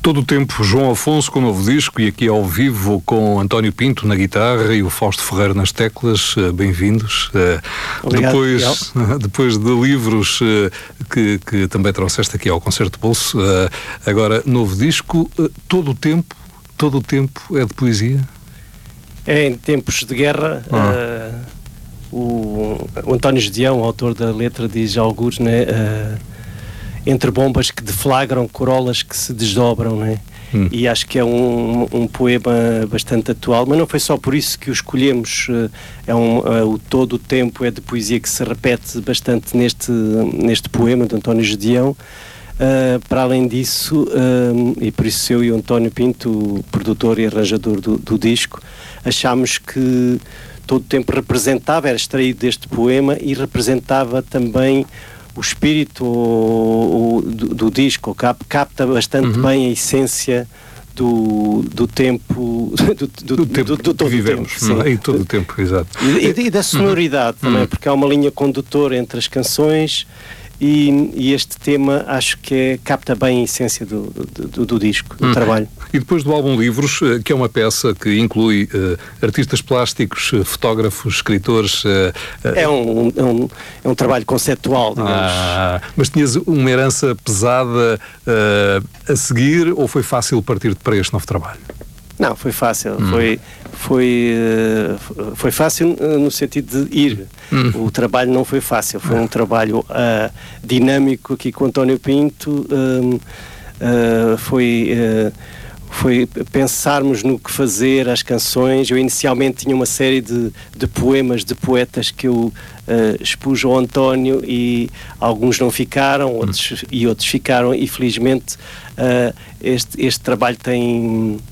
Todo o tempo, João Afonso com o novo disco e aqui ao vivo com António Pinto na guitarra e o Fausto Ferreira nas teclas. Bem-vindos. Obrigado, Depois de livros que também trouxeste aqui ao Concerto de Bolso, agora novo disco. Todo o tempo é de poesia? É, em tempos de guerra, o António Gedeão, autor da letra, diz algures, né? Entre bombas que deflagram, corolas que se desdobram, né? E acho que é um poema bastante atual, mas não foi só por isso que o escolhemos. O Todo o Tempo é de poesia que se repete bastante neste poema de António Gedeão. Para além disso, e por isso eu e o António Pinto, o produtor e arranjador do disco, achámos que Todo o Tempo representava, era extraído deste poema e representava também o espírito do disco, capta bastante bem a essência do tempo, do todo o vivemos, tempo. E todo o tempo, exato. E da sonoridade também, porque há uma linha condutora entre as canções e este tema acho que capta bem a essência do disco, do trabalho. E depois do álbum Livros, que é uma peça que inclui artistas plásticos, fotógrafos, escritores... É um trabalho conceptual, digamos. Mas tinhas uma herança pesada a seguir ou foi fácil partir para este novo trabalho? Não, foi fácil. Foi fácil no sentido de ir. O trabalho não foi fácil. Foi um trabalho dinâmico aqui com o António Pinto. Foi pensarmos no que fazer, as canções. Eu inicialmente tinha uma série de poemas de poetas que eu expus ao António e alguns não ficaram, outros ficaram, e felizmente este trabalho tem